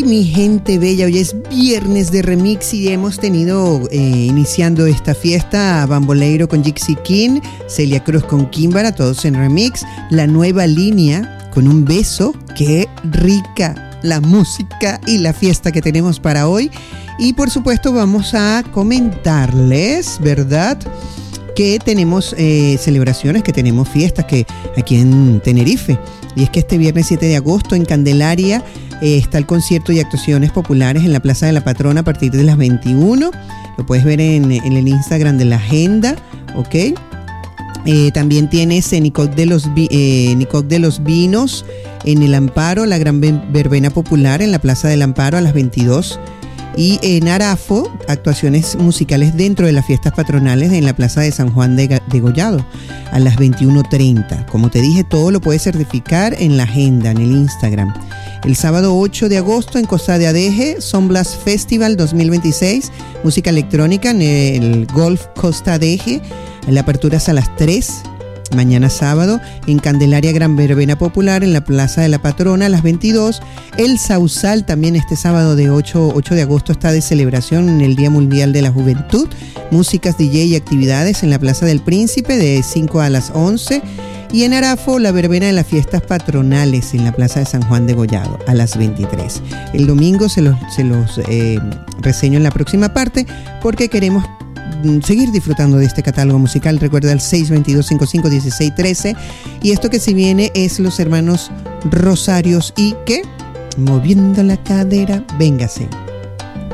Mi gente bella, hoy es viernes de remix y hemos tenido iniciando esta fiesta a Bamboleiro con Jixi King, Celia Cruz con Kimbara, todos en remix, la nueva línea con Un Beso, qué rica la música y la fiesta que tenemos para hoy. Y por supuesto vamos a comentarles, ¿verdad?, que tenemos celebraciones, que tenemos fiestas que aquí en Tenerife. Y es que este viernes 7 de agosto en Candelaria está el concierto y actuaciones populares en la Plaza de la Patrona a partir de las 21. Lo puedes ver en el Instagram de la agenda, ¿ok? También tienes Nicoc de los Vinos en el Amparo, la gran verbena popular en la Plaza del Amparo a las 22. Y en Arafo, actuaciones musicales dentro de las fiestas patronales en la Plaza de San Juan de Gollado a las 21:30. Como te dije, todo lo puedes certificar en la agenda, en el Instagram. El sábado 8 de agosto en Costa de Adeje, Sonblas Festival 2026, música electrónica en el Golf Costa Adeje. La apertura es a las 3. Mañana sábado en Candelaria, gran verbena popular en la Plaza de la Patrona a las 22. El Sausal también este sábado de 8 de agosto está de celebración en el Día Mundial de la Juventud. Músicas, DJ y actividades en la Plaza del Príncipe de 5 a las 11. Y en Arafo, la verbena de las fiestas patronales en la Plaza de San Juan de Gollado a las 23. El domingo se los reseño en la próxima parte porque queremos seguir disfrutando de este catálogo musical. Recuerda el 622-551613. Y esto que se viene es los hermanos Rosarios y que, moviendo la cadera, véngase.